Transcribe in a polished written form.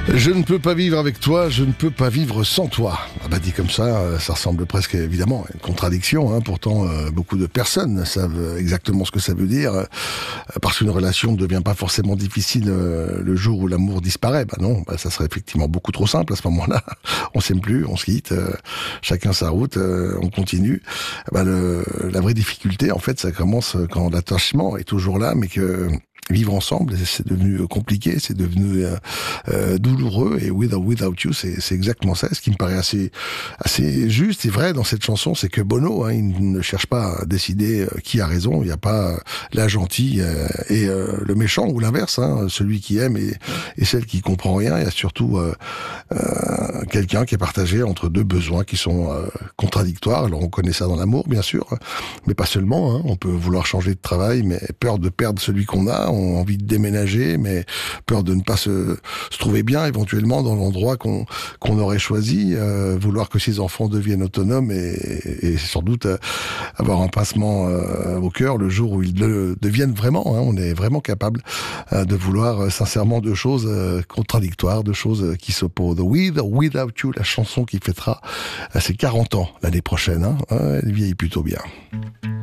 Je ne peux pas vivre avec toi, je ne peux pas vivre sans toi. Ah bah dit comme ça ressemble presque évidemment à une contradiction. Pourtant, beaucoup de personnes savent exactement ce que ça veut dire, parce qu'une relation ne devient pas forcément difficile le jour où l'amour disparaît. Bah non, ça serait effectivement beaucoup trop simple à ce moment-là. On s'aime plus, on se quitte, chacun sa route, on continue. La vraie difficulté, en fait, ça commence quand l'attachement est toujours là, mais que vivre ensemble, c'est devenu compliqué, c'est devenu douloureux, et Without You, c'est exactement ça. Ce qui me paraît assez juste et vrai dans cette chanson, c'est que Bono, il ne cherche pas à décider qui a raison. Il n'y a pas la gentille et le méchant, ou l'inverse, celui qui aime et celle qui comprend rien. Il y a surtout quelqu'un qui est partagé entre deux besoins qui sont contradictoires. Alors on connaît ça dans l'amour, bien sûr, mais pas seulement. On peut vouloir changer de travail, mais peur de perdre celui qu'on a. On a envie de déménager, mais peur de ne pas se trouver bien éventuellement dans l'endroit qu'on aurait choisi. Vouloir que ses enfants deviennent autonomes et sans doute avoir un pincement au cœur le jour où ils le deviennent vraiment. On est vraiment capable de vouloir sincèrement deux choses contradictoires, deux choses qui s'opposent. Without You, la chanson qui fêtera ses 40 ans l'année prochaine. Elle vieillit plutôt bien.